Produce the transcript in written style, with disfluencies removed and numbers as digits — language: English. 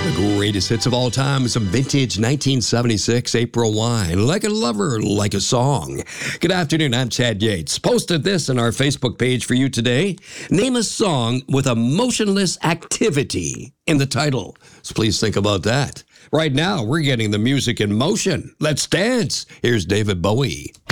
The greatest hits of all time, some vintage 1976 April Wine, Like a Lover, Like a Song. Good afternoon, I'm Chad Yates. Posted this on our Facebook page for you today. Name a song with a motionless activity in the title. So please think about that. Right now, we're getting the music in motion. Let's dance. Here's David Bowie.